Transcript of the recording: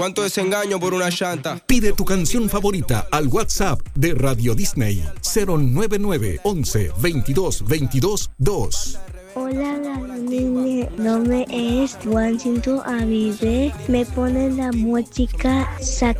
¿Cuánto desengaño por una llanta? Pide tu canción favorita al WhatsApp de Radio Disney 099 11 22 22 2. Hola, mi nombre es Juan Cinto Avive. Me ponen la música